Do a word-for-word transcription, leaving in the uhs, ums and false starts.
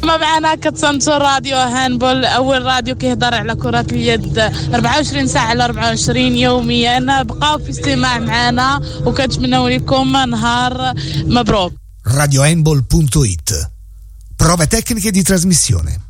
ما معنا كتسمتو راديو هاندبول، أول راديو كيهضر على كرة اليد أربعة وعشرين ساعة على أربعة وعشرين يوميا. بقاو في استماع معنا وكنتمناو لكم نهار مبروك. radio handball punto it. Prove tecniche di trasmissione.